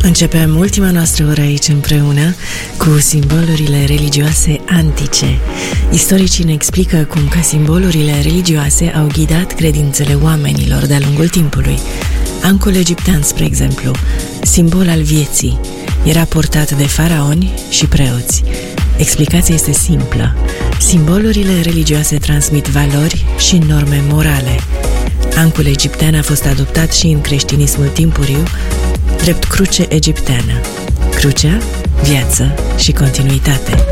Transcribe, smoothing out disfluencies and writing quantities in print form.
Începem ultima noastră oră aici împreună cu simbolurile religioase antice. Istoricii ne explică cum că simbolurile religioase au ghidat credințele oamenilor de-a lungul timpului. Ancul egiptean, spre exemplu, simbol al vieții, era portat de faraoni și preoți. Explicația este simplă. Simbolurile religioase transmit valori și norme morale. Ancul egiptean a fost adoptat și în creștinismul timpuriu drept cruce egipteană. Crucea, viață și continuitate.